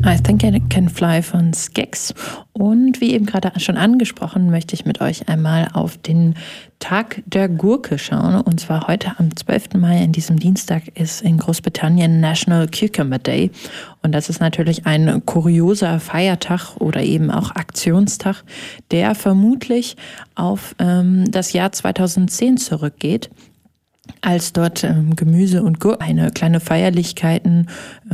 I Think I Can Fly von Skeks. Und wie eben gerade schon angesprochen, möchte ich mit euch einmal auf den Tag der Gurke schauen. Und zwar heute am 12. Mai, an diesem Dienstag, ist in Großbritannien National Cucumber Day. Und das ist natürlich ein kurioser Feiertag oder eben auch Aktionstag, der vermutlich auf das Jahr 2010 zurückgeht, als dort Gemüse und Gurken eine kleine Feierlichkeiten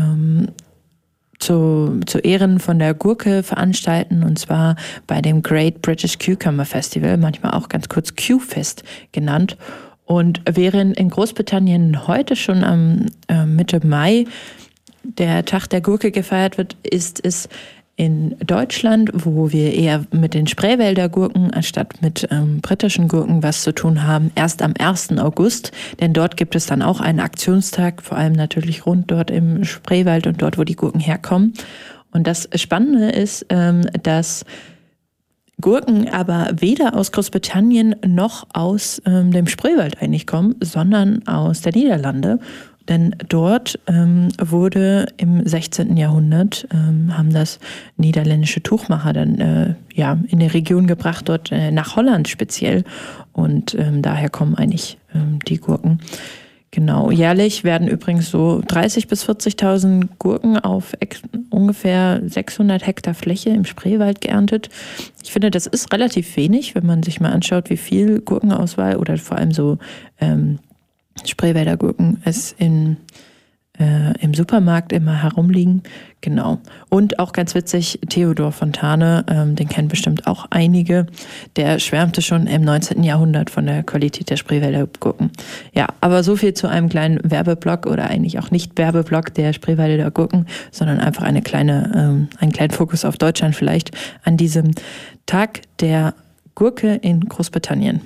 zu Ehren von der Gurke veranstalten, und zwar bei dem Great British Cucumber Festival, manchmal auch ganz kurz Q-Fest genannt. Und während in Großbritannien heute schon am Mitte Mai der Tag der Gurke gefeiert wird, ist es in Deutschland, wo wir eher mit den Spreewälder Gurken anstatt mit britischen Gurken was zu tun haben, erst am 1. August. Denn dort gibt es dann auch einen Aktionstag, vor allem natürlich rund dort im Spreewald und dort, wo die Gurken herkommen. Und das Spannende ist, dass Gurken aber weder aus Großbritannien noch aus dem Spreewald eigentlich kommen, sondern aus der Niederlande. Denn dort wurde im 16. Jahrhundert, haben das niederländische Tuchmacher dann in die Region gebracht, dort nach Holland speziell. Und daher kommen eigentlich die Gurken. Genau, jährlich werden übrigens so 30.000 bis 40.000 Gurken auf ungefähr 600 Hektar Fläche im Spreewald geerntet. Ich finde, das ist relativ wenig, wenn man sich mal anschaut, wie viel Gurkenauswahl oder vor allem so Spreewälder Gurken es im Supermarkt immer herumliegen. Genau. Und auch ganz witzig, Theodor Fontane, den kennen bestimmt auch einige, der schwärmte schon im 19. Jahrhundert von der Qualität der Spreewälder Gurken. Ja, aber so viel zu einem kleinen Werbeblock oder eigentlich auch nicht Werbeblock der Spreewälder Gurken, sondern einfach einen kleinen Fokus auf Deutschland vielleicht an diesem Tag der Gurke in Großbritannien.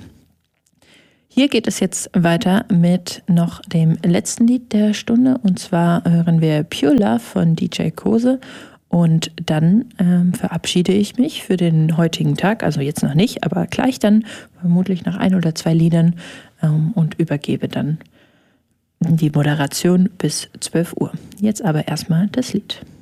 Hier geht es jetzt weiter mit noch dem letzten Lied der Stunde, und zwar hören wir Pure Love von DJ Kose, und dann verabschiede ich mich für den heutigen Tag, also jetzt noch nicht, aber gleich dann, vermutlich nach 1 oder 2 Liedern, und übergebe dann die Moderation bis 12 Uhr. Jetzt aber erstmal das Lied.